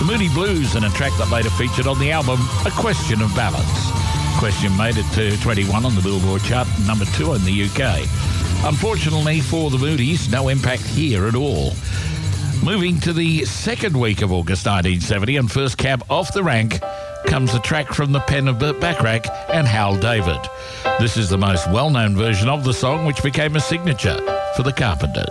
The Moody Blues, and a track that later featured on the album A Question of Balance. Question made it to 21 on the Billboard chart, number 2 in the UK. Unfortunately for the Moodies, no impact here at all. Moving to the second week of August 1970, and first cab off the rank comes a track from the pen of Burt Bacharach and Hal David. This is the most well-known version of the song, which became a signature for the Carpenters.